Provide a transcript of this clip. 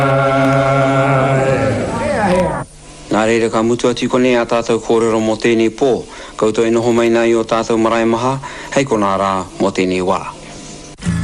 Nā reira ka mutu ati kone a tātou kōrero mō tēnei pō. Koutou e noho mai nai o tātou marae maha, hei ko nā rā mō tēnei wā.